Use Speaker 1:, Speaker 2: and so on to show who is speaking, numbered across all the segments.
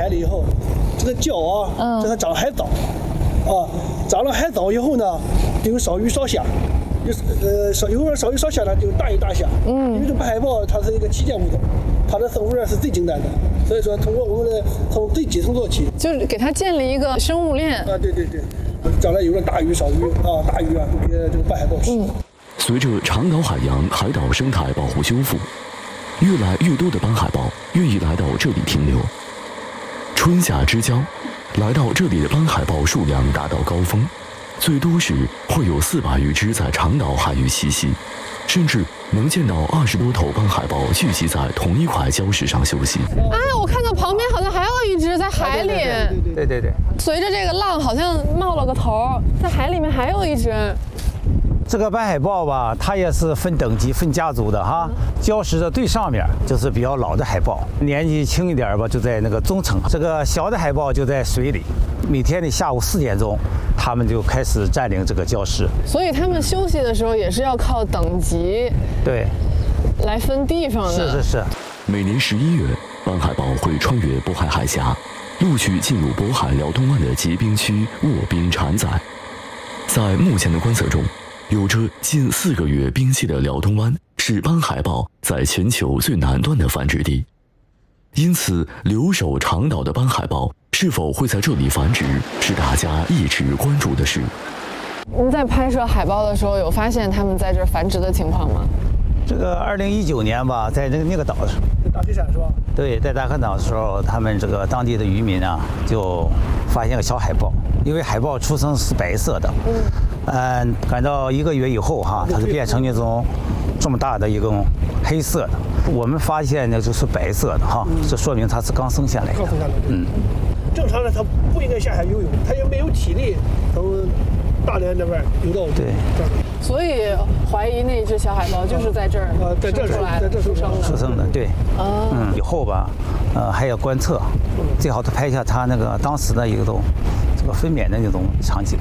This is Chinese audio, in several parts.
Speaker 1: 海里以后，这个胶啊，这个长海藻，长了海藻以后呢，就有少鱼少虾，有少鱼少虾呢，就大鱼大虾。因为这斑海豹它是一个旗舰物种，它的生物链是最简单的，所以说通过我们的从最基层做起，
Speaker 2: 就是给它建立一个生物链。
Speaker 1: 对，将来有了大鱼少鱼大鱼都给这个斑海豹吃。
Speaker 3: 随着长岛海洋海岛生态保护修复，越来越多的斑海豹愿意来到这里停留。春夏之交，来到这里的斑海豹数量达到高峰，最多时会有400余只在长岛海域栖息，甚至能见到20多头斑海豹聚集在同一块礁石上休息。
Speaker 2: 我看到旁边好像还有一只在海里。
Speaker 4: 对。
Speaker 2: 随着这个浪好像冒了个头，在海里面还有一只。
Speaker 4: 这个斑海豹吧，它也是分等级、分家族的哈。礁石的最上面就是比较老的海豹，年纪轻一点吧，就在那个中层。这个小的海豹就在水里。每天的下午4点钟，它们就开始占领这个礁石。
Speaker 2: 所以它们休息的时候也是要靠等级来分地方的。
Speaker 4: 是。
Speaker 3: 每年11月，斑海豹会穿越渤海海峡，陆续进入渤海辽东湾的结冰区卧冰产崽。在目前的观测中，有着近4个月冰期的辽东湾是斑海豹在全球最南端的繁殖地，因此留守长岛的斑海豹是否会在这里繁殖，是大家一直关注的事。
Speaker 2: 您在拍摄海豹的时候，有发现它们在这儿繁殖的情况吗？
Speaker 4: 这个2019年吧，在那个岛上，
Speaker 1: 大黑山是吧？
Speaker 4: 对，在大坑岛的时候，他们这个当地的渔民啊，就发现个小海豹，因为海豹出生是白色的，赶到1个月以后哈，它就变成那种这么大的一种黑色的。我们发现呢就是白色的哈，这说明它是刚生下来的。
Speaker 1: 正常的它不应该下海游泳，它也没有体力从大连那边游到这儿。
Speaker 2: 所以怀疑那只小海豹就是在这儿
Speaker 4: 出生的，对。以后吧，还要观测，最好是拍下它那个当时的一种这个分娩的那种场景。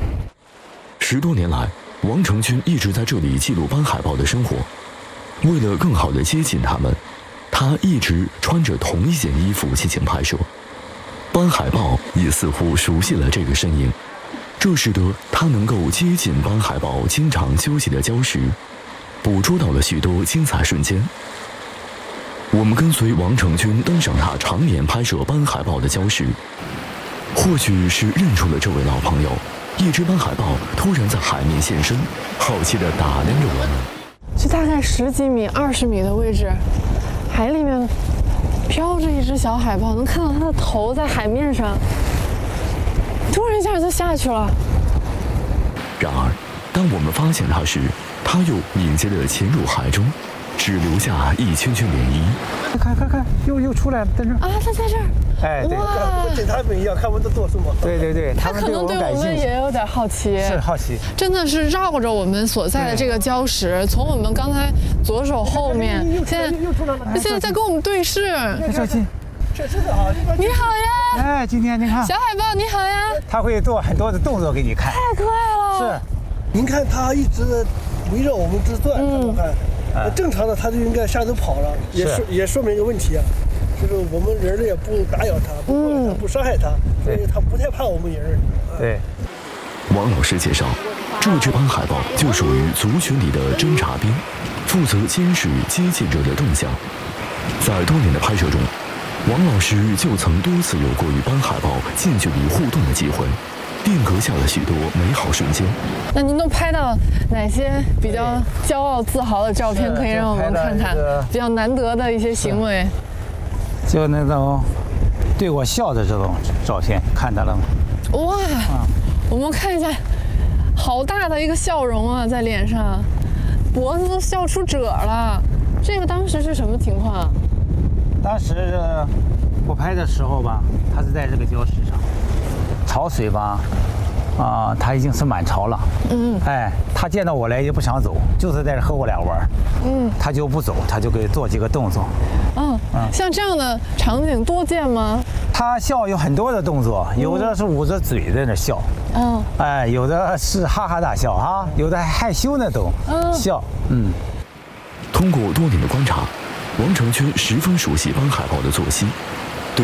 Speaker 3: 10多年来，王成军一直在这里记录斑海豹的生活。为了更好地接近它们，他一直穿着同一件衣服进行拍摄。斑海豹也似乎熟悉了这个身影，这使得他能够接近斑海豹经常休息的礁石，捕捉到了许多精彩瞬间。我们跟随王成军登上他常年拍摄斑海豹的礁石，或许是认出了这位老朋友，一只斑海豹突然在海面现身，好奇地打量着我们。
Speaker 2: 是大概10几米、20米的位置，海里面飘着一只小海豹，能看到它的头在海面上，突然一下就下去了。
Speaker 3: 然而，当我们发现它时，它又敏捷地潜入海中，只留下一圈圈涟漪。
Speaker 4: 看，又出来了，在这儿。
Speaker 2: 它在这儿。
Speaker 4: 对，
Speaker 1: 跟他们一样，看我们在做什么。
Speaker 4: 对，
Speaker 2: 它可能对我们也有点好奇。
Speaker 4: 是好奇。
Speaker 2: 真的是绕着我们所在的这个礁石，从我们刚才左手后面，现在在跟我们对视。
Speaker 4: 小心。
Speaker 2: 你好呀！
Speaker 4: 今天您看，
Speaker 2: 小海豹你好呀！
Speaker 4: 它会做很多的动作给你看。
Speaker 2: 太可爱了。
Speaker 4: 是，
Speaker 1: 您看它一直围绕我们这转，看。正常的它就应该下头跑了，也说明一个问题啊。就是我们人类也不打扰它，不伤害它，所以它不太怕我们人。
Speaker 4: 对。
Speaker 3: 王老师介绍，这只斑海豹就属于族群里的侦察兵，负责监视接近者的动向。在多年的拍摄中，王老师就曾多次有过与斑海豹近距离互动的机会，定格下了许多美好瞬间。
Speaker 2: 那您都拍到哪些比较骄傲自豪的照片，可以让我们看看比较难得的一些行为？
Speaker 4: 就那种对我笑的这种照片，看到了吗？
Speaker 2: 哇，我们看一下，好大的一个笑容啊，在脸上，脖子都笑出褶了。这个当时是什么情况？
Speaker 4: 当时我拍的时候吧，它是在这个礁石上，潮水吧，它已经是满潮了。它见到我来也不想走，就是在这和我俩玩。它就不走，它就给做几个动作。
Speaker 2: 像这样的场景多见吗？
Speaker 4: 它笑有很多的动作，有的是捂着嘴在那笑，有的是哈哈大笑哈，有的还害羞那种笑。
Speaker 3: 通过多年的观察，王成军十分熟悉斑海豹的作息，